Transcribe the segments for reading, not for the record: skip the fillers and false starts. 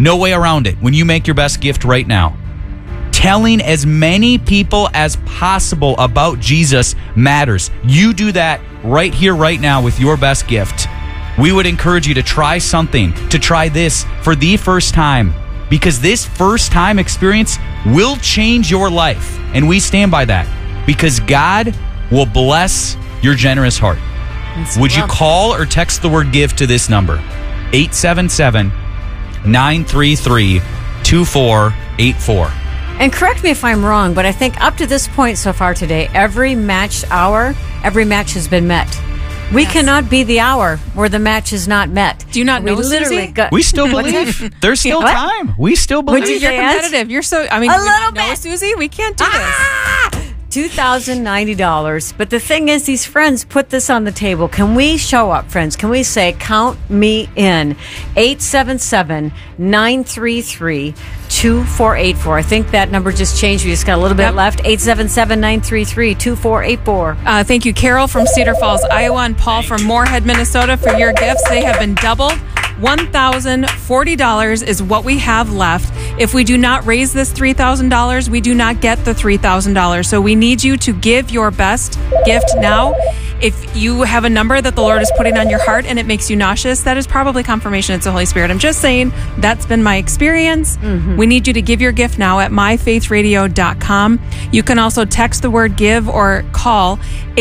No way around it. When you make your best gift right now, telling as many people as possible about Jesus matters. You do that right here, right now with your best gift. We would encourage you to try something, to try this for the first time, because this first time experience will change your life. And we stand by that because God will bless your generous heart. Would you call or text the word give to this number? 877-933-2484. And correct me if I'm wrong, but I think up to this point so far today, every match has been met. We cannot be the hour where the match is not met. Do you not know, Susie? We still believe. There's still time. We still believe. You're competitive. You're so, I mean, a little bit. No, Susie, we can't do this. $2,090. But the thing is, these friends put this on the table. Can we show up, friends? Can we say, count me in? 877-933-2484. I think that number just changed. We just got a little bit left. 877-933-2484. Thank you, Carol from Cedar Falls, Iowa, and Paul from Moorhead, Minnesota, for your gifts. They have been doubled. $1,040 is what we have left. If we do not raise this $3,000, we do not get the $3,000. So we need you to give your best gift now. If you have a number that the Lord is putting on your heart and it makes you nauseous, that is probably confirmation it's the Holy Spirit. I'm just saying that's been my experience. Mm-hmm. We need you to give your gift now at myfaithradio.com. You can also text the word give or call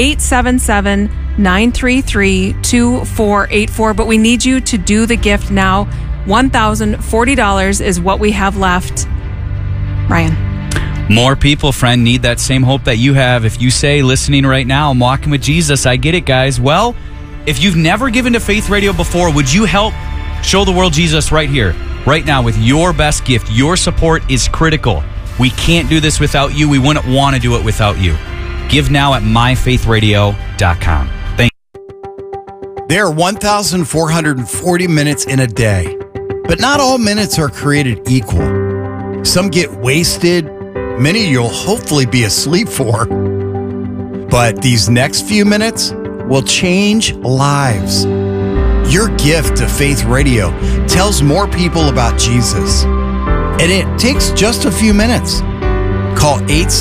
877-933-2484. But we need you to do the gift now. $1,040 is what we have left. Ryan. More people, friend, need that same hope that you have. If you say, listening right now, I'm walking with Jesus, I get it, guys. Well, if you've never given to Faith Radio before, would you help show the world Jesus right here, right now, with your best gift? Your support is critical. We can't do this without you. We wouldn't want to do it without you. Give now at myfaithradio.com. Thank you. There are 1,440 minutes in a day, but not all minutes are created equal. Some get wasted. Many you'll hopefully be asleep for. But these next few minutes will change lives. Your gift to Faith Radio tells more people about Jesus. And it takes just a few minutes. Call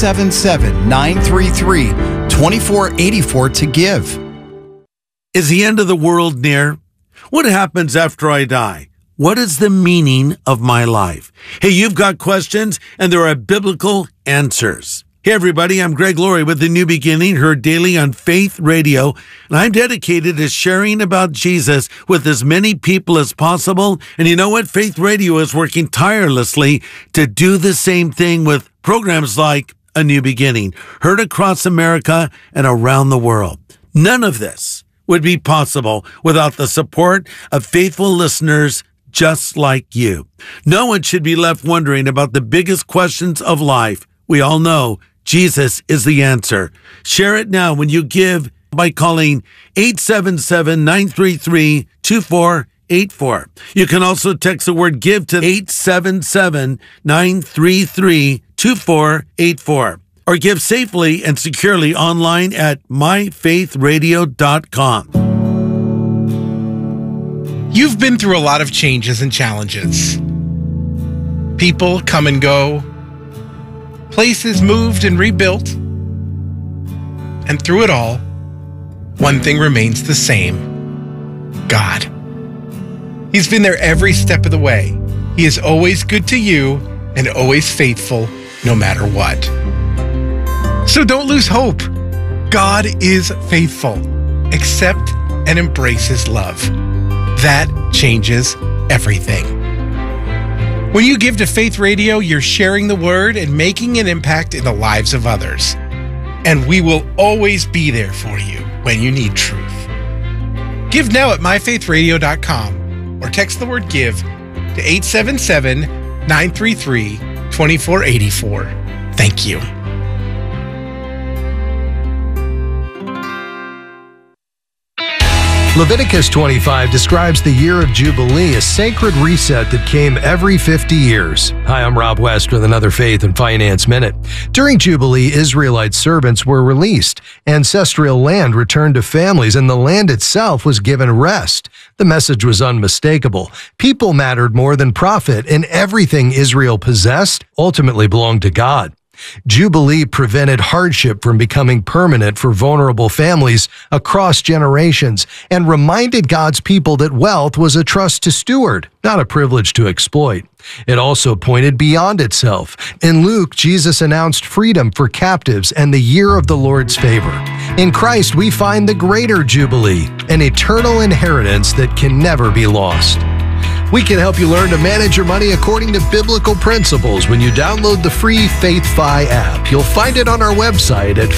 877-933-2484 to give. Is the end of the world near? What happens after I die? What is the meaning of my life? Hey, you've got questions, and there are biblical answers. Hey, everybody, I'm Greg Laurie with The New Beginning, heard daily on Faith Radio, and I'm dedicated to sharing about Jesus with as many people as possible. And you know what? Faith Radio is working tirelessly to do the same thing with programs like A New Beginning, heard across America and around the world. None of this would be possible without the support of faithful listeners just like you. No one should be left wondering about the biggest questions of life. We all know Jesus is the answer. Share it now when you give by calling 877-933-2484. You can also text the word give to 877-933-2484 or give safely and securely online at myfaithradio.com. You've been through a lot of changes and challenges. People come and go. Places moved and rebuilt. And through it all, one thing remains the same: God. He's been there every step of the way. He is always good to you and always faithful, no matter what. So don't lose hope. God is faithful. Accept and embrace His love. That changes everything. When you give to Faith Radio, you're sharing the word and making an impact in the lives of others. And we will always be there for you when you need truth. Give now at myfaithradio.com or text the word give to 877-933-2484. Thank you. Leviticus 25 describes the year of Jubilee, a sacred reset that came every 50 years. Hi, I'm Rob West with another Faith and Finance Minute. During Jubilee, Israelite servants were released, ancestral land returned to families, and the land itself was given rest. The message was unmistakable. People mattered more than profit, and everything Israel possessed ultimately belonged to God. Jubilee prevented hardship from becoming permanent for vulnerable families across generations and reminded God's people that wealth was a trust to steward, not a privilege to exploit. It also pointed beyond itself. In Luke, Jesus announced freedom for captives and the year of the Lord's favor. In Christ, we find the greater Jubilee, an eternal inheritance that can never be lost. We can help you learn to manage your money according to biblical principles when you download the free FaithFi app. You'll find it on our website at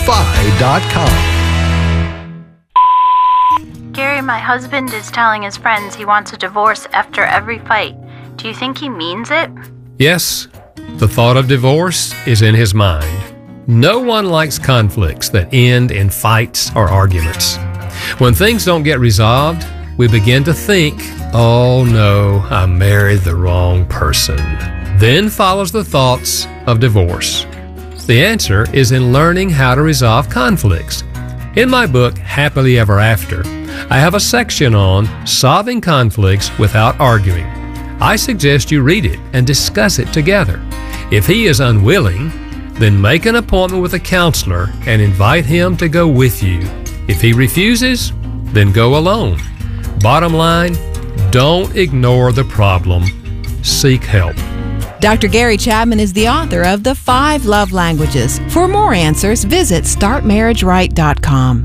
faithfi.com. Gary, my husband is telling his friends he wants a divorce after every fight. Do you think he means it? Yes, the thought of divorce is in his mind. No one likes conflicts that end in fights or arguments. When things don't get resolved, we begin to think, oh no, I married the wrong person. Then follows the thoughts of divorce. The answer is in learning how to resolve conflicts. In my book, Happily Ever After, I have a section on solving conflicts without arguing. I suggest you read it and discuss it together. If he is unwilling, then make an appointment with a counselor and invite him to go with you. If he refuses, then go alone. Bottom line, don't ignore the problem. Seek help. Dr. Gary Chapman is the author of The 5 Love Languages. For more answers, visit startmarriageright.com.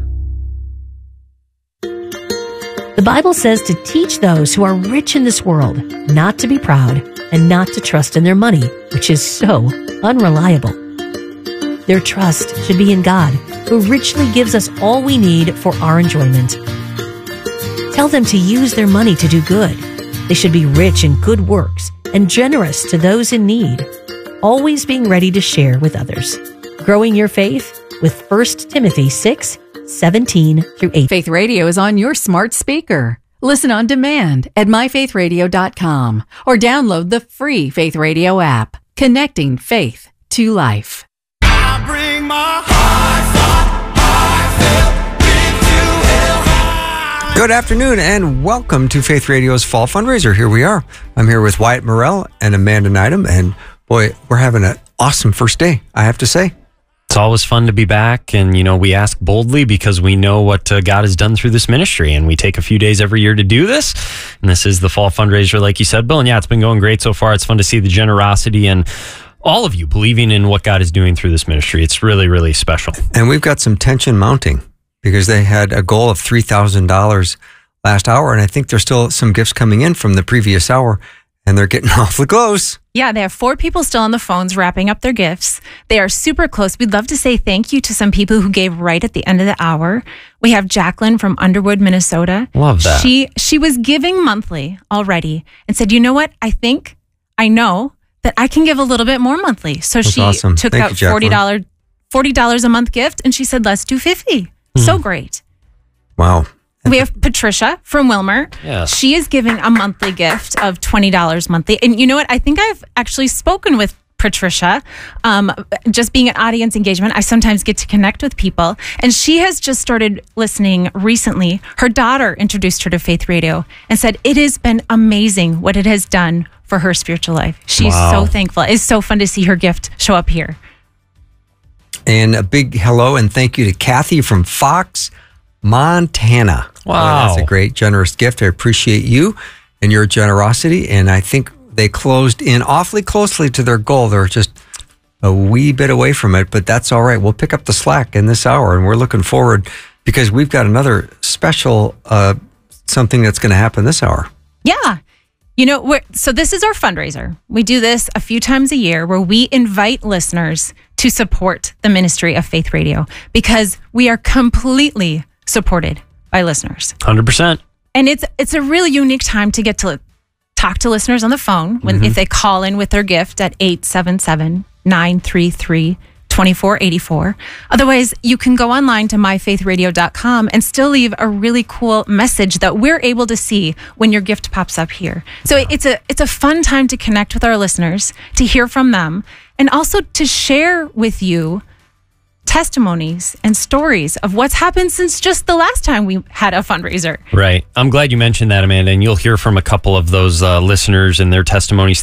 The Bible says to teach those who are rich in this world not to be proud and not to trust in their money, which is so unreliable. Their trust should be in God, who richly gives us all we need for our enjoyment. Tell them to use their money to do good. They should be rich in good works and generous to those in need, always being ready to share with others. Growing your faith with 1 Timothy 6:17-8. Faith Radio is on your smart speaker. Listen on demand at myfaithradio.com or download the free Faith Radio app, connecting faith to life. I bring my heart. Good afternoon and welcome to Faith Radio's Fall Fundraiser. Here we are. I'm here with Wyatt Morrell and Amanda Neidham, and boy, we're having an awesome first day, I have to say. It's always fun to be back, and we ask boldly because we know what God has done through this ministry, and we take a few days every year to do this, and this is the Fall Fundraiser, like you said, Bill, and it's been going great so far. It's fun to see the generosity and all of you believing in what God is doing through this ministry. It's really, really special. And we've got some tension mounting, because they had a goal of $3,000 last hour, and I think there's still some gifts coming in from the previous hour, and they're getting awfully close. Yeah, they have 4 people still on the phones wrapping up their gifts. They are super close. We'd love to say thank you to some people who gave right at the end of the hour. We have Jacqueline from Underwood, Minnesota. Love that. She was giving monthly already and said, you know what? I know that I can give a little bit more monthly. So That's she awesome. took Thank out you, Jacqueline. $40 a month gift, and she said, let's do $50. So great. Wow. We have Patricia from Wilmer. Yes. She is giving a monthly gift of $20 monthly. And you know what? I think I've actually spoken with Patricia. Just being at audience engagement, I sometimes get to connect with people. And she has just started listening recently. Her daughter introduced her to Faith Radio and said, it has been amazing what it has done for her spiritual life. She's so thankful. It's so fun to see her gift show up here. And a big hello and thank you to Kathy from Fox, Montana. Wow. Boy, that's a great, generous gift. I appreciate you and your generosity. And I think they closed in awfully closely to their goal. They're just a wee bit away from it, but that's all right. We'll pick up the slack in this hour, and we're looking forward because we've got another special something that's going to happen this hour. Yeah. So this is our fundraiser. We do this a few times a year where we invite listeners to support the ministry of Faith Radio because we are completely supported by listeners. 100%. And it's a really unique time to get to talk to listeners on the phone if they call in with their gift at 877-933-12 2484. Otherwise, you can go online to myfaithradio.com and still leave a really cool message that we're able to see when your gift pops up here. So it's a fun time to connect with our listeners, to hear from them, and also to share with you testimonies and stories of what's happened since just the last time we had a fundraiser. Right. I'm glad you mentioned that, Amanda, and you'll hear from a couple of those listeners and their testimonies